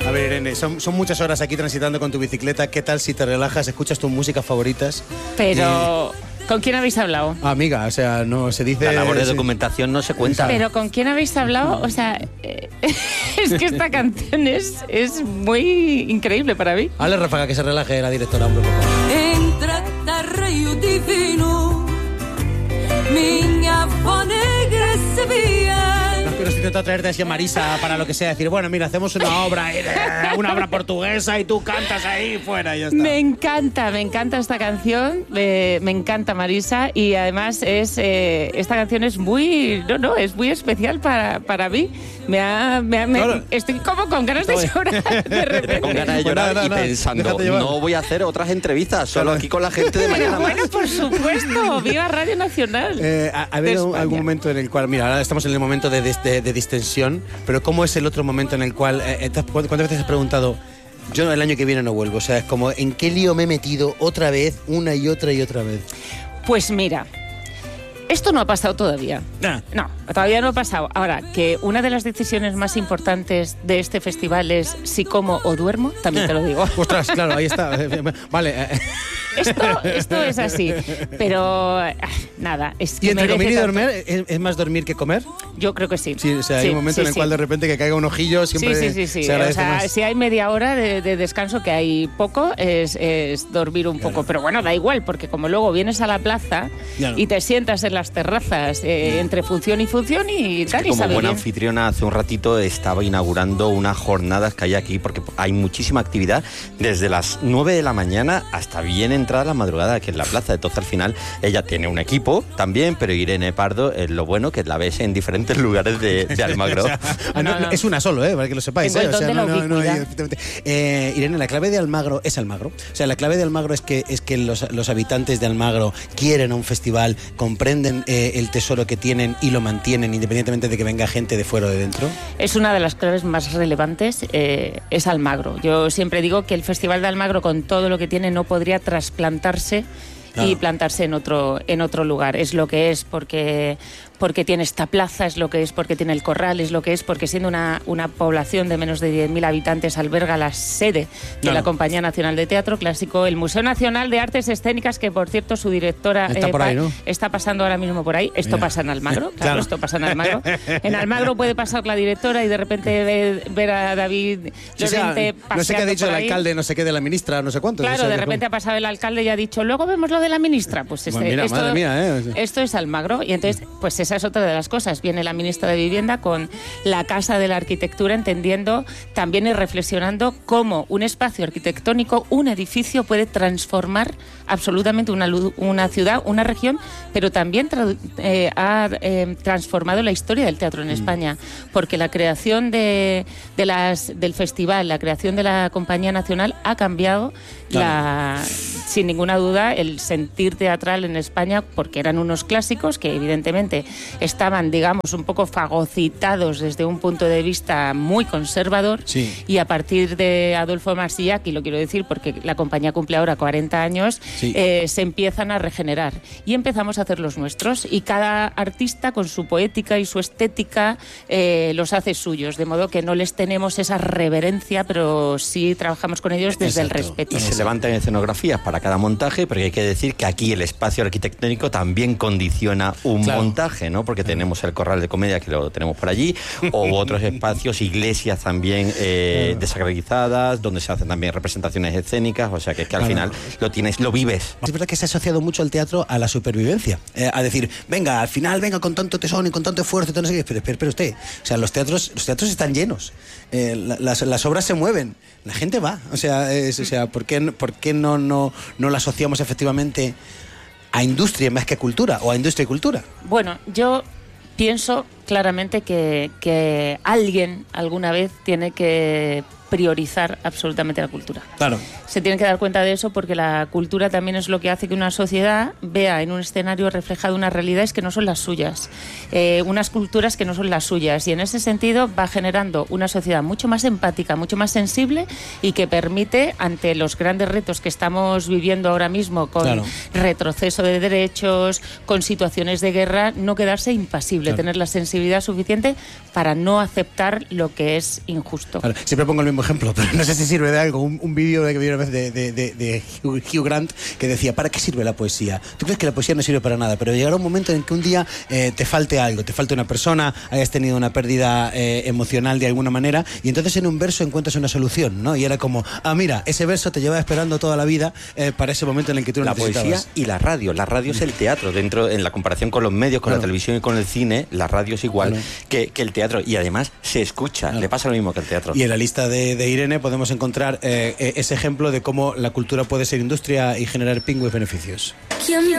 A ver, Irene, son muchas horas aquí transitando con tu bicicleta. ¿Qué tal si te relajas, escuchas tus músicas favoritas? Pero, ¿con quién habéis hablado? Amiga, o sea, no se dice... La labor de documentación no se cuenta. Pero ¿con quién habéis hablado? O sea, es que esta canción es muy increíble para mí. Hazle ráfaga que se relaje la directora, hombre, por favor. Entra Río Divino, miña negra Sevilla. No es que nos intenta traerte así a Marisa para lo que sea, decir, bueno, mira, hacemos una obra portuguesa y tú cantas ahí fuera y ya está. Me encanta esta canción, me encanta Marisa, y además esta canción es muy especial para mí. Claro. Estoy como con ganas de llorar de repente. Con ganas de llorar y pensando, no voy a hacer otras entrevistas, solo aquí con la gente de Mañana Más. Bueno, por supuesto, viva Radio Nacional. ¿Ha habido algún momento en el cual, mira, ahora estamos en el momento de distensión, pero ¿cómo es el otro momento en el cual, cuántas veces has preguntado, yo el año que viene no vuelvo? O sea, es como, ¿en qué lío me he metido otra vez, una y otra vez? Pues mira, esto no ha pasado todavía. No, todavía no ha pasado. Ahora, que una de las decisiones más importantes de este festival es si como o duermo, también te lo digo. Ostras, claro, ahí está. Vale. Esto es así, pero nada, es que ¿Y entre comer y tanto. dormir es más dormir que comer? Yo creo que sí. Sí, o sea, hay un momento en el cual de repente que caiga un ojillo siempre se agradece, o sea, más. Si hay media hora de descanso, que hay poco, es dormir un poco. Pero bueno, da igual, porque como luego vienes a la plaza y te sientas en las terrazas entre función y tal, y como sabe buena bien. anfitriona, hace un ratito estaba inaugurando unas jornadas que hay aquí, porque hay muchísima actividad desde las 9 de la mañana hasta bien entrada la madrugada aquí en la plaza. Entonces al final ella tiene un equipo también, pero Irene Pardo es lo bueno que la ves en diferentes lugares de Almagro. O sea, no, es una solo, para que lo sepáis. Tengo el don de la ubicuidad. Irene, la clave de Almagro es Almagro. O sea, la clave de Almagro es que los habitantes de Almagro quieren un festival, comprenden el tesoro que tienen y lo mantienen independientemente de que venga gente de fuera o de dentro. Es una de las claves más relevantes, es Almagro. Yo siempre digo que el Festival de Almagro, con todo lo que tiene, no podría trasplantarse y plantarse en otro lugar. Es lo que es porque tiene esta plaza, es lo que es porque tiene el corral, es lo que es porque, siendo una población de menos de 10.000 habitantes, alberga la sede de la Compañía Nacional de Teatro Clásico, el Museo Nacional de Artes Escénicas, que por cierto su directora está por ahí, ¿no? Está pasando ahora mismo por ahí. Esto pasa en Almagro, claro, esto pasa en Almagro. En Almagro puede pasar la directora y de repente ver a David Llorente paseando. No sé qué ha dicho por el ahí. alcalde, no sé qué de la ministra, no sé cuánto. Claro, de repente ha pasado el alcalde y ha dicho, luego vemos lo de la ministra. Pues mira, madre mía, esto es Almagro. Y entonces, pues esa es otra de las cosas. Viene la ministra de Vivienda con la Casa de la Arquitectura, entendiendo también y reflexionando cómo un espacio arquitectónico, un edificio, puede transformar absolutamente una ciudad, una región, pero también ha transformado la historia del teatro en España, porque la creación del festival, la creación de la Compañía Nacional ha cambiado sin ninguna duda el sentir teatral en España, porque eran unos clásicos que evidentemente estaban, digamos, un poco fagocitados desde un punto de vista muy conservador, y a partir de Adolfo Marsillach, y lo quiero decir porque la compañía cumple ahora 40 años, se empiezan a regenerar y empezamos a hacer los nuestros, y cada artista con su poética y su estética los hace suyos, de modo que no les tenemos esa reverencia, pero sí trabajamos con ellos desde el respeto. Y se levantan escenografías para cada montaje, porque hay que decir que aquí el espacio arquitectónico también condiciona un montaje, ¿no? Porque tenemos el Corral de Comedia, que lo tenemos por allí, o otros espacios, iglesias también desacreditadas, donde se hacen también representaciones escénicas, o sea que al final lo vives. Es verdad que se ha asociado mucho el teatro a la supervivencia, a decir, venga, al final, venga con tanto tesón y con tanto esfuerzo, no sé qué, pero espere usted, o sea, los teatros están llenos, las obras se mueven, la gente va, o sea, ¿por qué no la asociamos efectivamente a industria más que a cultura, o a industria y cultura? Bueno, yo pienso claramente que alguien alguna vez tiene que priorizar absolutamente la cultura. Claro. Se tienen que dar cuenta de eso, porque la cultura también es lo que hace que una sociedad vea en un escenario reflejado unas realidades que no son las suyas, unas culturas que no son las suyas, y en ese sentido va generando una sociedad mucho más empática, mucho más sensible, y que permite, ante los grandes retos que estamos viviendo ahora mismo, con retroceso de derechos, con situaciones de guerra, no quedarse impasible, tener la sensibilidad sensibilidad suficiente para no aceptar lo que es injusto. Vale, siempre pongo el mismo ejemplo, pero no sé si sirve de algo. Un vídeo que vi una vez de Hugh Grant que decía, ¿para qué sirve la poesía? Tú crees que la poesía no sirve para nada, pero llegará un momento en que un día te falte algo, te falte una persona, hayas tenido una pérdida emocional de alguna manera, y entonces en un verso encuentras una solución, ¿no? Y era como, mira, ese verso te lleva esperando toda la vida para ese momento en el que tú lo necesitabas. La poesía y la radio. La radio es el teatro. En la comparación con los medios, con la televisión y con el cine, la radio es igual que el teatro. Y además se escucha. Le pasa lo mismo que el teatro. Y en la lista de Irene podemos encontrar ese ejemplo de cómo la cultura puede ser industria y generar pingües beneficios. ¿Quién